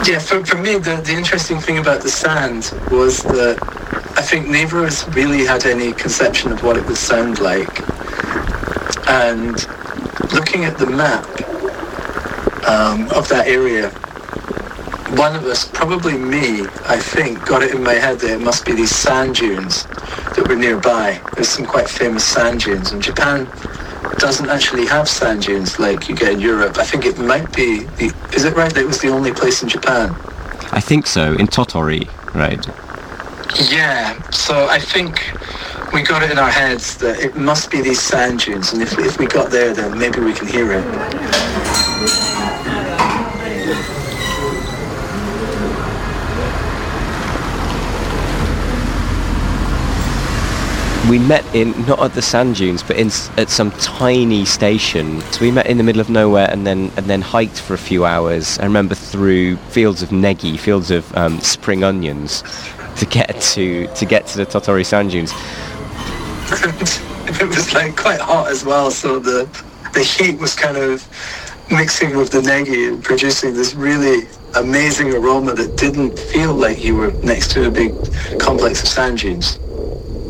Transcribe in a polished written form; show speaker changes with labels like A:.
A: Yeah, for me, the interesting thing about the sand was that I think neither of us really had any conception of what it would sound like. And looking at the map of that area, one of us, probably me, I think, got it in my head that it must be these sand dunes that were nearby. There's some quite famous sand dunes, and Japan doesn't actually have sand dunes like you get in Europe. I think it might be is it right that it was the only place in Japan?
B: I think so, in Tottori, right?
A: Yeah, so I think we got it in our heads that it must be these sand dunes, and if we got there, then maybe we can hear it.
B: We met not at the sand dunes, but at some tiny station. So we met in the middle of nowhere, and then hiked for a few hours. I remember through fields of negi, fields of spring onions, to get to the Tottori sand dunes.
A: It was like quite hot as well, so the heat was kind of mixing with the negi and producing this really amazing aroma that didn't feel like you were next to a big complex of sand dunes.